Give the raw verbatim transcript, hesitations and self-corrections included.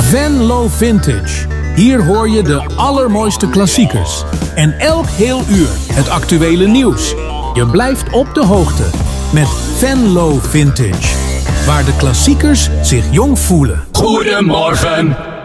Venlo Vintage. Hier hoor je de allermooiste klassiekers. En elk heel uur het actuele nieuws. Je blijft op de hoogte met Venlo Vintage. Waar de klassiekers zich jong voelen. Goedemorgen.